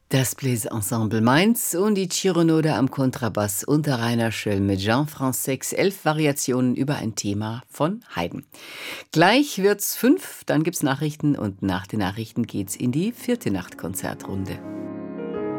Das Bläserensemble Mainz und die Chironoda am Kontrabass unter Rainer Schöll mit Jean-Francis 11 Variationen über ein Thema von Haydn. Gleich wird's 5, dann gibt's Nachrichten und nach den Nachrichten geht's in die 4. Nachtkonzertrunde.